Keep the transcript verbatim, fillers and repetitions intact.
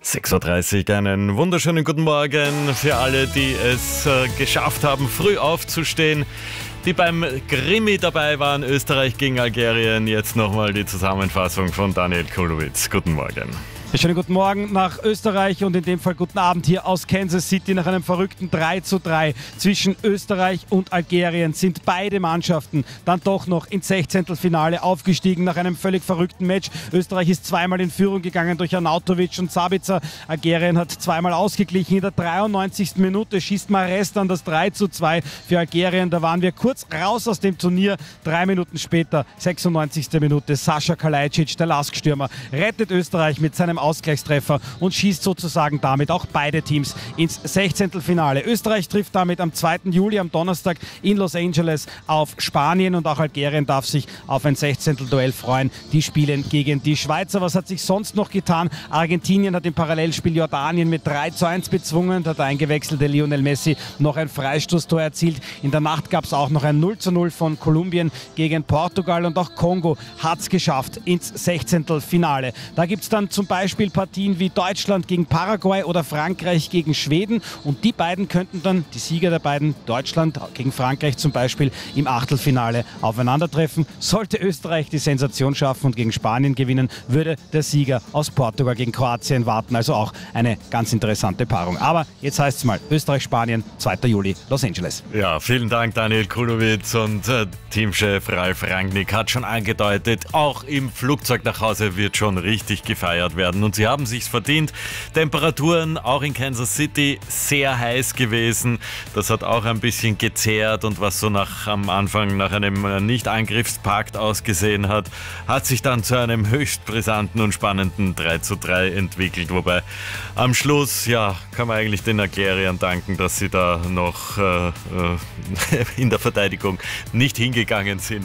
sechs Uhr dreißig, einen wunderschönen guten Morgen für alle, die es äh, geschafft haben, früh aufzustehen, die beim Krimi dabei waren, Österreich gegen Algerien. Jetzt nochmal die Zusammenfassung von Daniel Kulowitz. Guten Morgen. Schönen guten Morgen nach Österreich und in dem Fall guten Abend hier aus Kansas City. Nach einem verrückten drei zu drei zwischen Österreich und Algerien sind beide Mannschaften dann doch noch ins Sechzehntelfinale aufgestiegen nach einem völlig verrückten Match. Österreich ist zweimal in Führung gegangen durch Arnautovic und Sabitzer. Algerien hat zweimal ausgeglichen. In der dreiundneunzigsten Minute schießt Mahrez dann das drei zu zwei für Algerien. Da waren wir kurz raus aus dem Turnier. Drei Minuten später, sechsundneunzigste Minute, Sascha Kalajdzic, der Lask-Stürmer, rettet Österreich mit seinem Ausgleichstreffer und schießt sozusagen damit auch beide Teams ins Sechzehntelfinale. Österreich trifft damit am zweiten Juli, am Donnerstag in Los Angeles auf Spanien und auch Algerien darf sich auf ein Sechzehntel-Duell freuen. Die spielen gegen die Schweizer. Was hat sich sonst noch getan? Argentinien hat im Parallelspiel Jordanien mit drei zu eins bezwungen. Da hat der eingewechselte Lionel Messi noch ein Freistoßtor erzielt. In der Nacht gab es auch noch ein null zu null von Kolumbien gegen Portugal und auch Kongo hat es geschafft ins Sechzehntelfinale. Da gibt es dann zum Beispiel Beispiel Partien wie Deutschland gegen Paraguay oder Frankreich gegen Schweden und die beiden könnten dann, die Sieger der beiden, Deutschland gegen Frankreich zum Beispiel, im Achtelfinale aufeinandertreffen. Sollte Österreich die Sensation schaffen und gegen Spanien gewinnen, würde der Sieger aus Portugal gegen Kroatien warten. Also auch eine ganz interessante Paarung. Aber jetzt heißt es mal Österreich-Spanien, zweiter Juli, Los Angeles. Ja, vielen Dank Daniel Kulowitz und äh, Teamchef Ralf Rangnick hat schon angedeutet, auch im Flugzeug nach Hause wird schon richtig gefeiert werden. Und sie haben sich's verdient. Temperaturen auch in Kansas City sehr heiß gewesen. Das hat auch ein bisschen gezehrt und was so nach am Anfang nach einem Nicht-Angriffspakt ausgesehen hat, hat sich dann zu einem höchst brisanten und spannenden drei zu drei entwickelt. Wobei am Schluss, ja, kann man eigentlich den Algeriern danken, dass sie da noch äh, in der Verteidigung nicht hingegangen sind